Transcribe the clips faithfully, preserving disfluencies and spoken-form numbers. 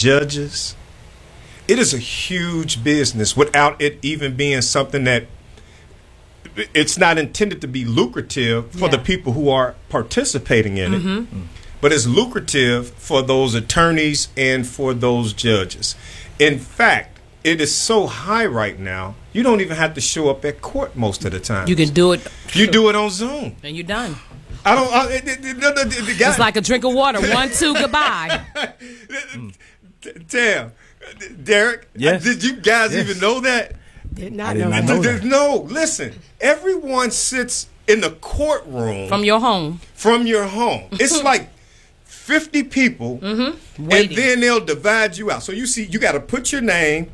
judges, it is a huge business without it even being something that it's not intended to be lucrative for yeah. the people who are participating in mm-hmm. it, mm-hmm. but it's lucrative for those attorneys and for those judges. In fact, it is so high right now, you don't even have to show up at court most of the time. You can do it. You do it on Zoom. And you're done. I don't. I, it, it, it, the, the, the guy, it's like a drink of water. One, two, goodbye. Damn. Derek, yes. did you guys yes. even know that? Did not did know not that. know that. No, listen. Everyone sits in the courtroom. From your home. From your home. It's like fifty people, mm-hmm. and then they'll divide you out. So you see, you got to put your name,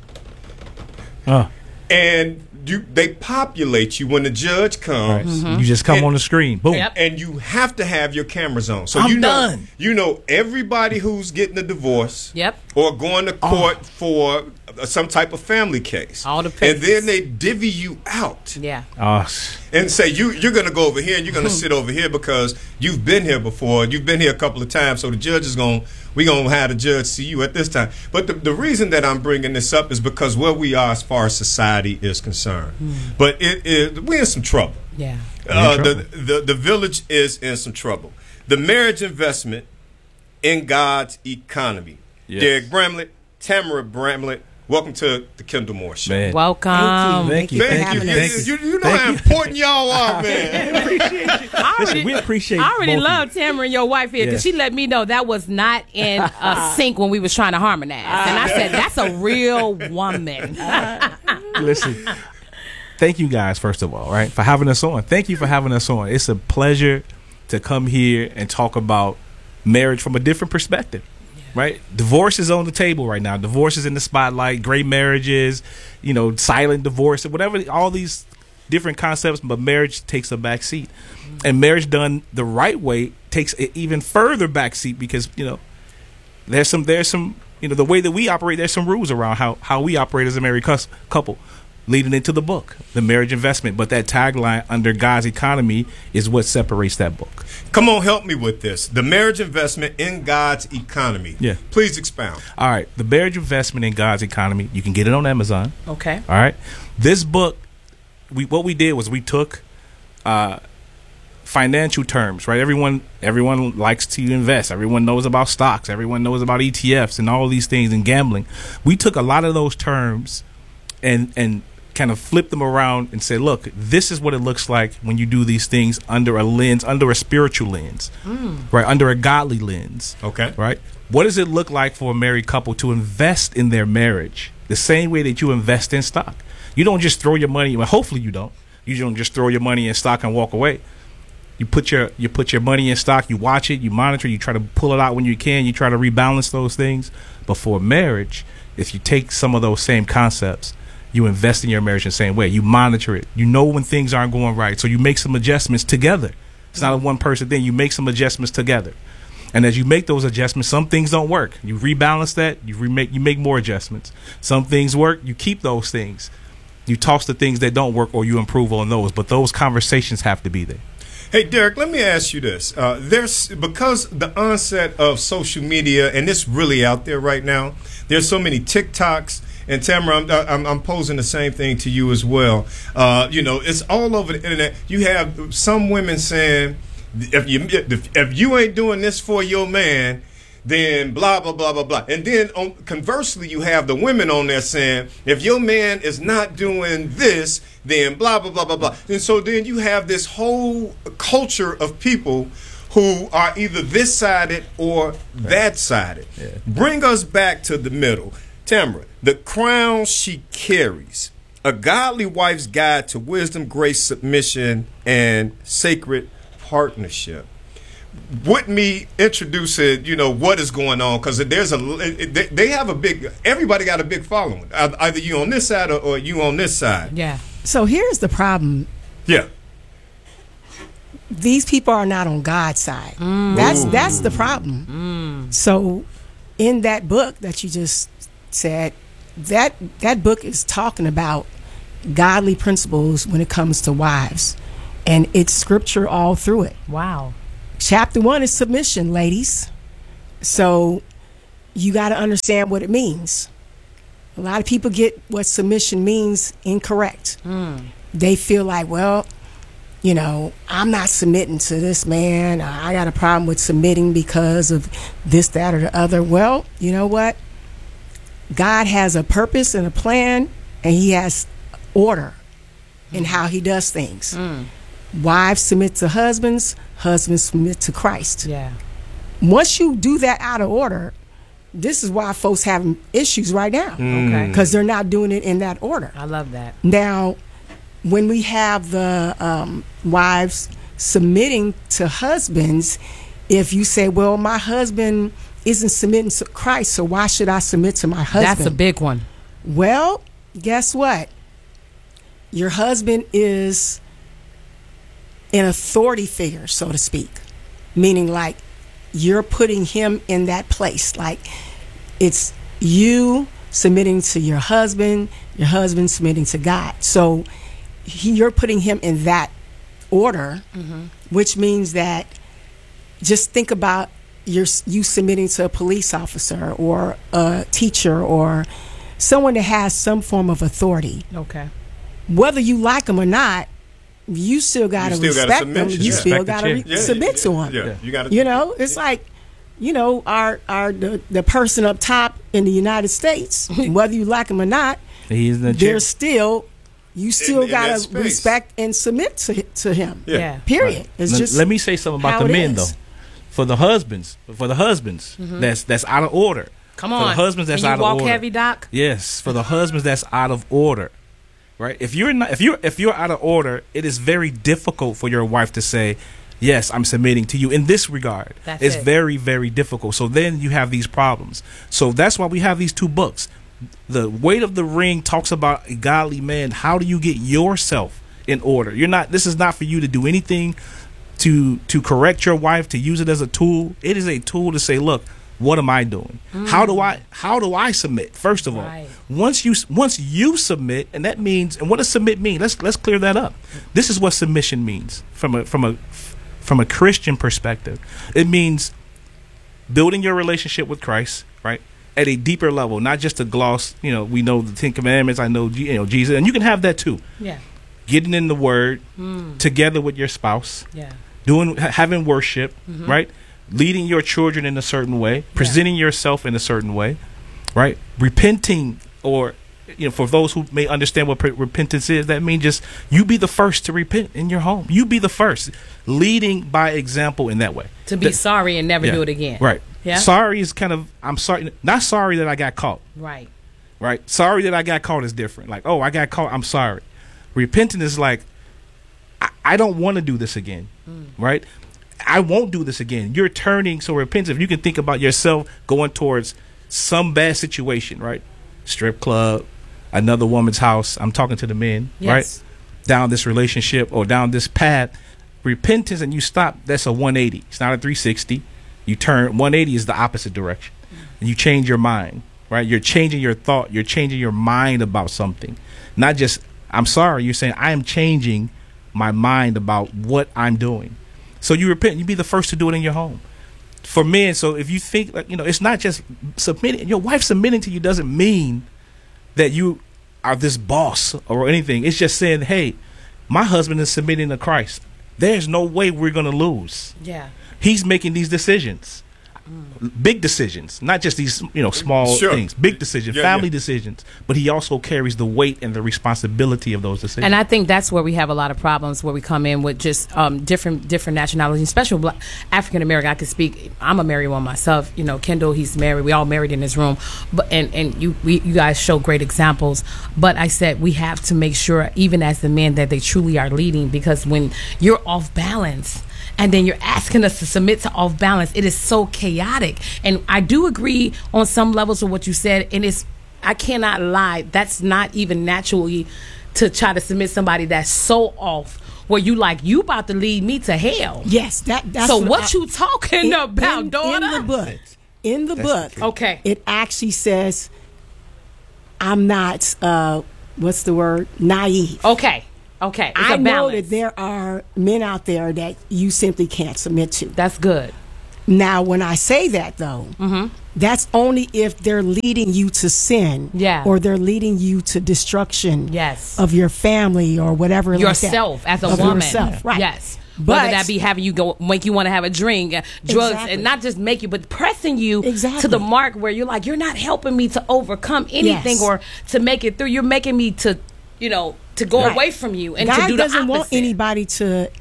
uh. and you, they populate you when the judge comes. Right. Mm-hmm. You just come and, on the screen, boom, yep. and you have to have your cameras on. So I'm you know, done. you know everybody who's getting a divorce, yep, or going to court oh. for some type of family case. All the and then they divvy you out. Yeah. Oh. And say you you're going to go over here and you're going to sit over here because you've been here before. You've been here a couple of times, so the judge is going. We're going to have the judge see you at this time. But the, the reason that I'm bringing this up is because where we are as far as society is concerned. Mm. But it, it we're in some trouble. Yeah. Uh, trouble. The, the the village is in some trouble. The marriage investment in God's economy. Yes. Derek Bramlett, Tamara Bramlett. Welcome to the Kendall Moore Show. Man. Welcome. Thank you. Thank, Thank you. you. Thank you. You, you know Thank how important you. y'all are, man. we appreciate you. I already, Listen, we appreciate I already both love Tamara and your wife here because yeah. she let me know that was not in a sync when we was trying to harmonize. And I said, that's a real woman. Listen, thank you guys, first of all, right, for having us on. Thank you for having us on. It's a pleasure to come here and talk about marriage from a different perspective. Right, divorce is on the table right now. Divorce is in the spotlight. Great marriages, you know, silent divorce, whatever. All these different concepts, but marriage takes a back seat, mm-hmm. and marriage done the right way takes an even further back seat because you know there's some there's some you know the way that we operate. There's some rules around how how we operate as a married cus- couple. Leading into the book, The Marriage Investment. But that tagline, Under God's Economy, is what separates that book. Come on, help me with this. The Marriage Investment in God's Economy. Yeah. Please expound. All right. The Marriage Investment in God's Economy. You can get it on Amazon. Okay. All right. This book, we what we did was we took uh, financial terms, right? Everyone everyone likes to invest. Everyone knows about stocks. Everyone knows about E T Fs and all these things and gambling. We took a lot of those terms and and kind of flip them around and say, look, this is what it looks like when you do these things under a lens, under a spiritual lens, mm. right? Under a godly lens. Okay. Right? What does it look like for a married couple to invest in their marriage the same way that you invest in stock? You don't just throw your money, well, hopefully you don't. You don't just throw your money in stock and walk away. You put your you put your money in stock, you watch it, you monitor, you try to pull it out when you can, you try to rebalance those things. But for marriage, if you take some of those same concepts, you invest in your marriage in the same way. You monitor it. You know when things aren't going right. So you make some adjustments together. It's not a one-person thing. You make some adjustments together. And as you make those adjustments, some things don't work. You rebalance that. You remake. You make more adjustments. Some things work. You keep those things. You toss the things that don't work or you improve on those. But those conversations have to be there. Hey, Derek, let me ask you this. Uh, there's because the onset of social media, and it's really out there right now, there's so many TikToks. And Tamara, I'm, I'm, I'm posing the same thing to you as well. Uh, you know, it's all over the internet. You have some women saying, if you if, if you ain't doing this for your man, then blah, blah, blah, blah, blah. And then on, conversely, you have the women on there saying, if your man is not doing this, then blah, blah, blah, blah, blah. And so then you have this whole culture of people who are either this sided or that sided. Yeah. Bring us back to the middle. Tamara, the crown she carries, a godly wife's guide to wisdom, grace, submission, and sacred partnership. With me introducing, you know, what is going on, because there's a, they have a big, everybody got a big following. Either you on this side or, or you on this side. Yeah. So here's the problem. Yeah. These people are not on God's side. Mm. That's that's the problem. Mm. So in that book that you just said, that that book is talking about godly principles when it comes to wives, and it's scripture all through it. Wow. Chapter one is submission, ladies. So you got to understand what it means. A lot of people get what submission means incorrect. Mm. They feel like, well, you know, I'm not submitting to this man. I got a problem with submitting because of this, that, or the other. Well, you know what? God has a purpose and a plan, and he has order mm. in how he does things. Mm. Wives submit to husbands, husbands submit to Christ. Yeah. Once you do that out of order, this is why folks having issues right now. Mm. Okay. Because they're not doing it in that order. I love that. Now, when we have the um, wives submitting to husbands, if you say, well, my husband isn't submitting to Christ, so why should I submit to my husband? That's a big one. Well, guess what? Your husband is an authority figure, so to speak, meaning like you're putting him in that place. Like it's you submitting to your husband, your husband submitting to God. So he, you're putting him in that order, mm-hmm. which means that just think about your, you submitting to a police officer or a teacher or someone that has some form of authority. Okay. Whether you like them or not, you still got to respect them. You yeah. still got to re- yeah, submit yeah, to them. Yeah. Yeah. You, gotta, you know, it's yeah. like, you know, our our the, the person up top in the United States, whether you like him or not, He's the they're still, you still got to space. respect and submit to to him. Yeah. yeah. Period. Right. It's let, just let me say something about the men, though. For the husbands, for the husbands, mm-hmm. that's that's out of order. Come on. For the husbands, that's Can you out walk of order. Heavy, Doc? Yes, for the husbands, that's out of order. Right? If you're not, if you're if you're out of order, it is very difficult for your wife to say, "Yes, I'm submitting to you." In this regard, that's it's it. very, very difficult. So then you have these problems. So that's why we have these two books. The Weight of the Ring talks about a godly man. How do you get yourself in order? You're not. This is not for you to do anything to to correct your wife, to use it as a tool. It is a tool to say, "Look, what am I doing? Mm. How do I how do I submit?" First of all, right. once you once you submit, and that means, and what does submit mean? Let's let's clear that up. This is what submission means from a from a from a Christian perspective. It means building your relationship with Christ, right, at a deeper level, not just a gloss. You know, we know the Ten Commandments. I know you know Jesus, and you can have that too. Yeah, getting in the Word mm. together with your spouse. Yeah, doing having worship, mm-hmm. right. Leading your children in a certain way, presenting yeah. yourself in a certain way, right? Repenting, or you know, for those who may understand what pre- repentance is, that means just you be the first to repent in your home. You be the first, leading by example in that way. To be that, sorry and never yeah, do it again. Right. Yeah. Sorry is kind of I'm sorry, not sorry that I got caught. Right. Right. Sorry that I got caught is different. Like, oh, I got caught. I'm sorry. Repenting is like, I, I don't want to do this again. Mm. Right. I won't do this again. You're turning, so repentance. You can think about yourself going towards some bad situation, right? Strip club, another woman's house. I'm talking to the men, yes. right? Down this relationship or down this path. Repentance, and you stop, that's a one eighty. It's not a three sixty. You turn, one eighty is the opposite direction. And you change your mind, right? You're changing your thought. You're changing your mind about something. Not just, I'm sorry. You're saying, I am changing my mind about what I'm doing. So you repent, you be the first to do it in your home. For men, so if you think, like, you know, it's not just submitting. Your wife submitting to you doesn't mean that you are this boss or anything. It's just saying, hey, my husband is submitting to Christ. There's no way we're going to lose. Yeah. He's making these decisions. Mm. Big decisions, not just these, you know, small sure. things. Big decisions, yeah, family yeah. decisions. But he also carries the weight and the responsibility of those decisions. And I think that's where we have a lot of problems, where we come in with just um, different different nationalities, especially Black, African American. I could speak. I'm a married one myself. You know, Kendall, he's married. We all married in this room. But and and you we, you guys show great examples. But I said we have to make sure, even as the men, that they truly are leading, because when you're off balance, and then you're asking us to submit to off balance, it is so chaotic. And I do agree on some levels with what you said. And it's, I cannot lie, that's not even naturally to try to submit somebody that's so off, where you like, you about to lead me to hell. Yes, that. That's so what, what I, you talking in, about, in, daughter? In the book, in the that's book, okay, it actually says, "I'm not. Uh, what's the word? Naive." Okay. Okay, it's I a know balance. that there are men out there that you simply can't submit to. That's good. Now, when I say that, though, Mm-hmm. that's only if they're leading you to sin, Yeah. or they're leading you to destruction, Yes. of your family or whatever, Yourself like that. as a Of woman. yourself, right? Yes. But- Whether that be having you go make you want to have a drink, uh, drugs, Exactly. and not just make you, but pressing you Exactly. to the mark where you're like, you're not helping me to overcome anything Yes. or to make it through. You're making me to, you know, to go Right. away from you and God to do the doesn't want opposite. anybody to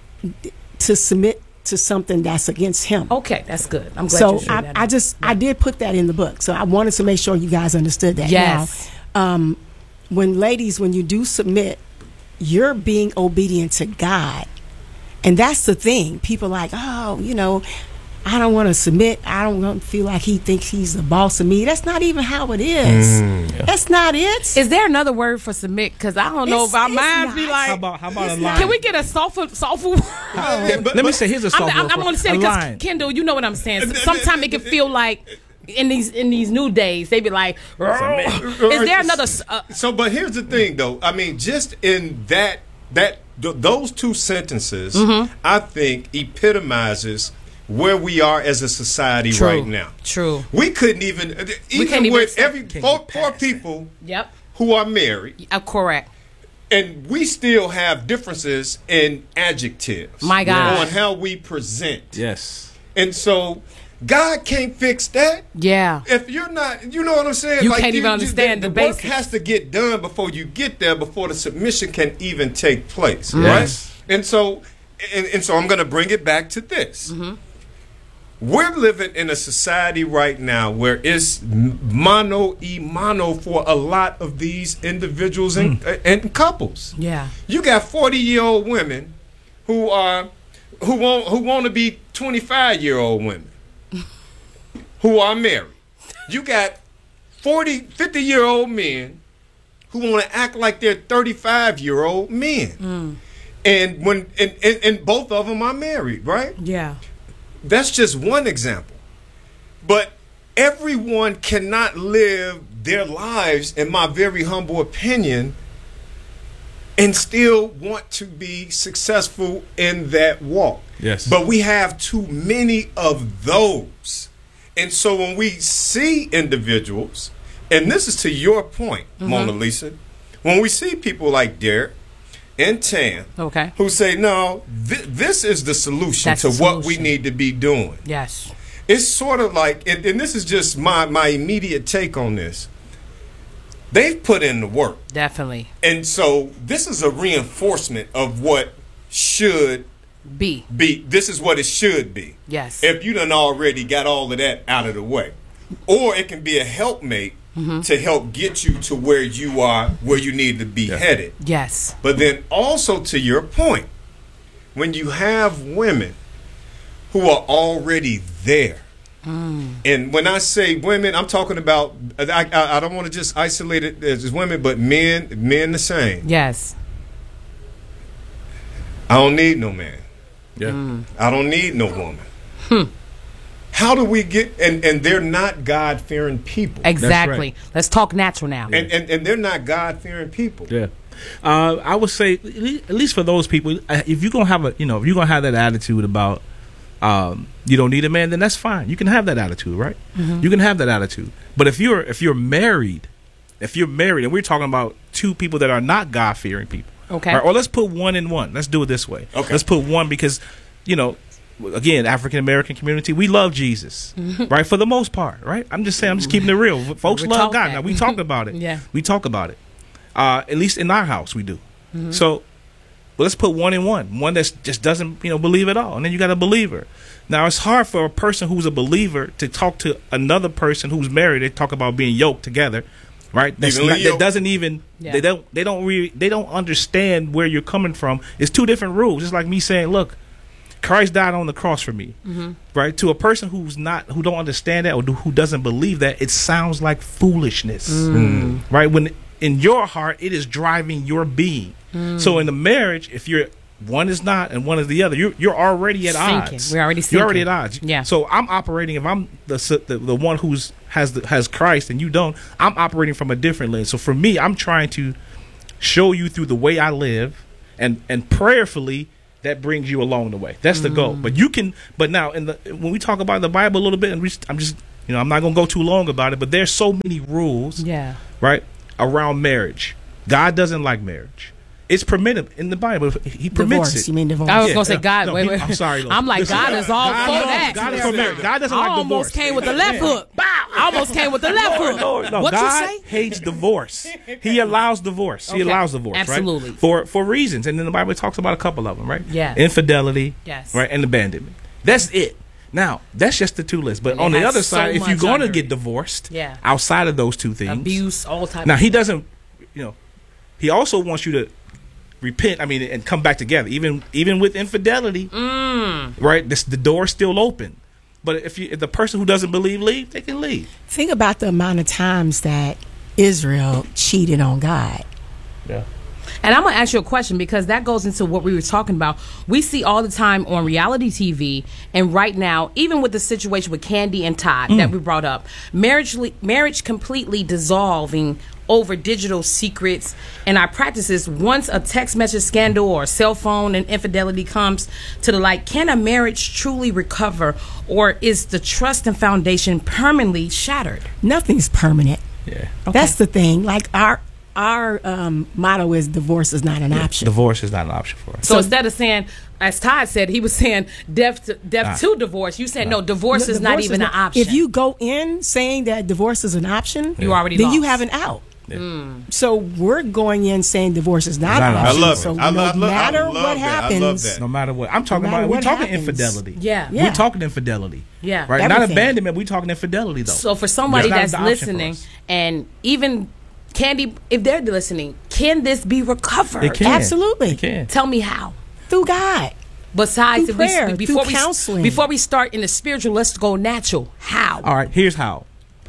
to submit to something that's against Him. Okay, that's good. I'm glad So you shared I, that I out. just I did put that in the book. So I wanted to make sure you guys understood that. Yes. Now, um, when ladies, when you do submit, you're being obedient to God, and that's the thing. People like, oh, you know, I don't want to submit. I don't want to feel like he thinks he's the boss of me. That's not even how it is. That's not it. Is there another word for submit? Because I don't know It's- if our it's minds be not. like. How about how about It's a not- line? Can we get a soulful, soulful? Yeah, but- Let me but- say here's a I'm, soft I'm, I'm going to say a it because line. Kendall, you know what I'm saying. Sometimes it can feel like in these in these new days they be like, is there another? s- Uh, So, but here's the thing, though. I mean, just in that that th- those two sentences, Mm-hmm. I think epitomizes where we are as a society True. right now. True. We couldn't even, even can't even with accept- every Can't four, get four past people Yep. who are married, Uh, correct. and we still have differences in adjectives. My God. on how we present. Yes. And so, God can't fix that. Yeah. If you're not, you know what I'm saying? You can't even understand the the work basics. has to get done before you get there, before the submission can even take place, Yes. right? And so, and, and so I'm going to bring it back to this. Mm-hmm. We're living in a society right now where it's mono e mono for a lot of these individuals and, and couples. Yeah. You got forty year old women who are who want who want to be twenty-five year old women who are married. You got forty, fifty year old men who want to act like they're thirty-five year old men. And when and, and, and both of them are married, right? Yeah. That's just one example. But everyone cannot live their lives, in my very humble opinion, and still want to be successful in that walk. Yes. But we have too many of those. And so when we see individuals, and this is to your point, Mona Lisa, when we see people like Derek and Tan, Okay. who say, no, th- this is the solution That's to the what we solution. need to be doing. Yes. It's sort of like, and, and this is just my, my immediate take on this. They've put in the work. Definitely. And so this is a reinforcement of what should B. be. This is what it should be. Yes. If you done already got all of that out of the way. Or it can be a helpmate to help get you to where you are, where you need to be headed. Yes. But then also to your point, when you have women who are already there, and when I say women, I'm talking about, I, I, I don't want to just isolate it as women, but men, men the same. Yes. I don't need no man. Yeah. I don't need no woman. How do we get, and, and they're not God-fearing people. Exactly. right. Let's talk natural now. And, and, and they're not God-fearing people. Yeah. Uh, I would say, at le- at least for those people, uh, if you're gonna have a, you know, if you're gonna have that attitude about, um, you don't need a man, then that's fine. You can have that attitude, right? You can have that attitude. But if you're if you're married, if you're married, and we're talking about two people that are not God fearing people, Okay. right? Or let's put one in one. Let's do it this way. Okay. Let's put one because, you know, again, African American community, we love Jesus, right? For the most part, right? I'm just saying, I'm just keeping it real. Folks We love talk God. that. Now we talk about it. Yeah. We talk about it. Uh, at least in our house, we do. So, well, let's put one in one. One that just doesn't, you know, believe at all, and then you got a believer. Now, it's hard for a person who's a believer to talk to another person who's married. They talk about being yoked together, right? That's Evenly not, that yoked. doesn't even Yeah. they don't they don't really they don't understand where you're coming from. It's two different rules. It's like me saying, look, Christ died on the cross for me, right? To a person who's not, who don't understand that or do, who doesn't believe that, it sounds like foolishness, right? When in your heart, it is driving your being. So in the marriage, if you're one is not and one is the other, you're you're already at Sinking. odds. We're already You're already sinking. at odds. Yeah. So I'm operating. If I'm the the, the one who's has the, has Christ and you don't, I'm operating from a different lens. So for me, I'm trying to show you through the way I live, and and prayerfully that brings you along the way. That's the mm. goal. But you can. But now, in the when we talk about the Bible a little bit, and we, I'm just, you know, I'm not going to go too long about it. But there's so many rules, yeah, right, around marriage. God doesn't like marriage. It's permitted in the Bible. He permits divorce. it. You mean divorce? I was Yeah. gonna say God. No, wait, he- wait. I'm sorry, Lord. I'm like Listen, God is all God, for no, that. God is for marriage. God doesn't I like almost divorce. came with the left hook. Bow. I almost came with the left hook. No, no, what God you say? hates divorce. He allows divorce. He Okay. allows divorce, Absolutely. right? For for reasons, and then the Bible talks about a couple of them, right? Yeah. Infidelity, Yes. right, and abandonment. That's it. Now, that's just the two lists. But And on it the has other so side, if you're much going to under get it. divorced, Yeah. outside of those two things, Abuse, all types. now of he doesn't, you know, he also wants you to repent. I mean, and come back together, even even with infidelity, Mm. right? This the door's still open. But if you if the person who doesn't believe leave, they can leave. Think about the amount of times that Israel cheated on God. Yeah. And I'm going to ask you a question because that goes into what we were talking about. We see all the time on reality T V, and right now, even with the situation with Candy and Todd Mm. that we brought up, marriage marriage completely dissolving over digital secrets and our practices. Once a text message scandal or cell phone and infidelity comes to the light, can a marriage truly recover, or is the trust and foundation permanently shattered? Nothing's permanent. Yeah. That's the thing. Like our our um, motto is divorce is not an option. Divorce is not an option for us. So, instead of saying, as Todd said, he was saying death to, death Nah. to divorce. You said no, divorce No, is not divorce even is an option. If you go in saying that divorce is an option, You already then you lost. have an out. Yeah. So we're going in saying divorce is not Not an an option. I love it. So I no love- I love- I matter love what that. I love happens, that. No matter what, I'm talking No matter about. We're what talking happens. Yeah. infidelity. Yeah. Yeah. We're talking infidelity. Yeah. Right. Not Everything. abandonment. We're talking infidelity, though. So for somebody That's that's not an option for listening, us. and even Candy, if they're listening, can this be recovered? It can. Absolutely. It can. Tell me how. through God. Besides, Through if we- prayer, before through we counseling. before we start in the spiritual, let's go natural. How? All right. Here's how.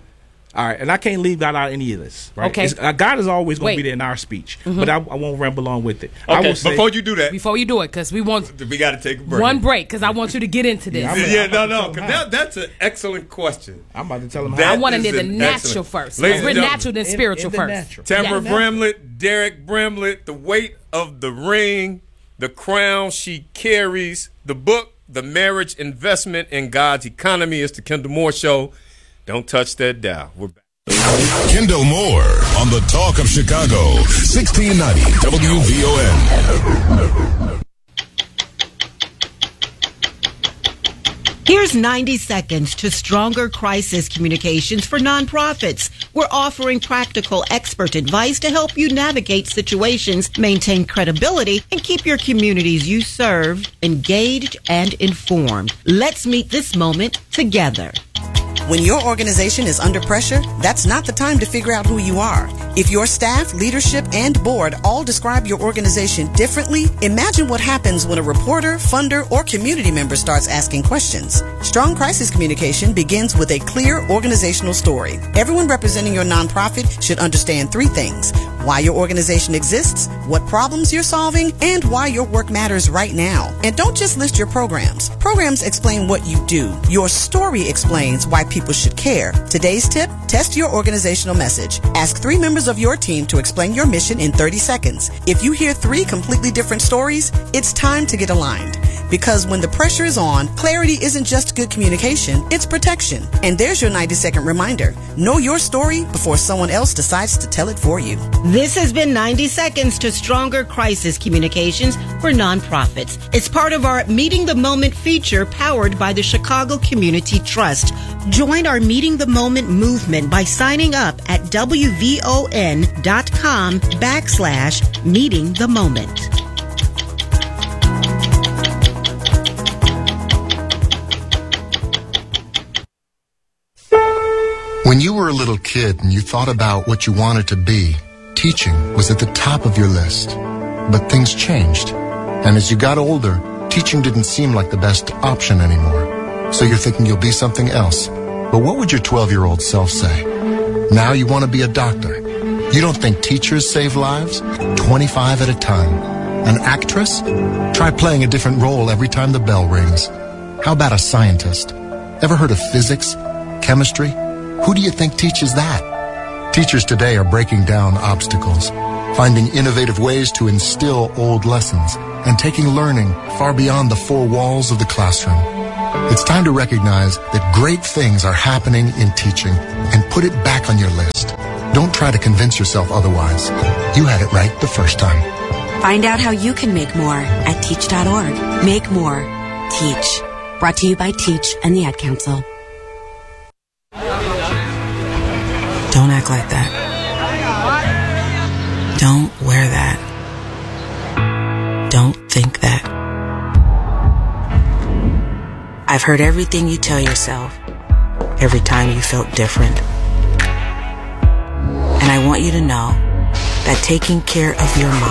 All right, and I can't leave God out of any of this. Right? Okay. It's- uh, God is always going Wait. to be there in our speech, but I, I won't ramble on with it. I Okay, will say, before you do that, Before you do it, because we want we got to take a break. one break, because I want you to get into this. Yeah, I'm- Yeah, I'm no, about to no, tell him because how. that, that's an excellent question. I'm about to tell him That how. I want to is do the an natural excellent- first. Ladies We're and gentlemen, natural than in- spiritual in the first. natural. Tamara Yeah. Bramlett, Derek Bramlett, The Weight of the Ring, the crown she carries, the book, The Marriage Investment in God's Economy. It's the Kendall Moore Show. Don't touch that dial. We're back. Kendall Moore on the Talk of Chicago, sixteen ninety W V O N. Here's ninety seconds to stronger crisis communications for nonprofits. We're offering practical expert advice to help you navigate situations, maintain credibility, and keep your communities you serve engaged and informed. Let's meet this moment together. When your organization is under pressure, that's not the time to figure out who you are. If your staff, leadership, and board all describe your organization differently, imagine what happens when a reporter, funder, or community member starts asking questions. Strong crisis communication begins with a clear organizational story. Everyone representing your nonprofit should understand three things: why your organization exists, what problems you're solving, and why your work matters right now. And don't just list your programs. Programs explain what you do. Your story explains why people should care. Today's tip: test your organizational message. Ask three members of your team to explain your mission in thirty seconds. If you hear three completely different stories, it's time to get aligned. Because when the pressure is on, clarity isn't just good communication, it's protection. And there's your ninety second reminder. Know your story before someone else decides to tell it for you. This has been ninety seconds to stronger crisis communications for nonprofits. It's part of our Meeting the Moment feature powered by the Chicago Community Trust. Join our Meeting the Moment movement by signing up at W V O N dot com backslash Meeting the Moment. When you were a little kid and you thought about what you wanted to be, teaching was at the top of your list. But things changed. And as you got older, teaching didn't seem like the best option anymore. So you're thinking you'll be something else. But what would your twelve-year-old self say? Now you want to be a doctor. You don't think teachers save lives? twenty-five at a time. An actress? Try playing a different role every time the bell rings. How about a scientist? Ever heard of physics? Chemistry? Who do you think teaches that? Teachers today are breaking down obstacles, finding innovative ways to instill old lessons, and taking learning far beyond the four walls of the classroom. It's time to recognize that great things are happening in teaching and put it back on your list. Don't try to convince yourself otherwise. You had it right the first time. Find out how you can make more at teach dot org. Make more. Teach. Brought to you by Teach and the Ad Council. Don't act like that. Don't wear that. Don't think that. I've heard everything you tell yourself every time you felt different. And I want you to know that taking care of your mind